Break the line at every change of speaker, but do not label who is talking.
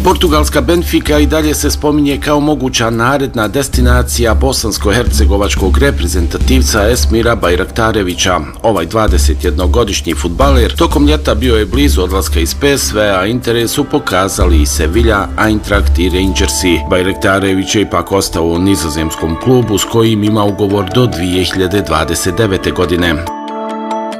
Portugalska Benfica i dalje se spominje kao moguća naredna destinacija bosansko-hercegovačkog reprezentativca Esmira Bajraktarevića. Ovaj 21-godišnji fudbaler tokom ljeta bio je blizu odlaska iz PSV-a, interes su pokazali i Sevilla, Eintracht i Rangersi. Bajraktarević je ipak ostao u nizozemskom klubu s kojim ima ugovor do 2029. godine.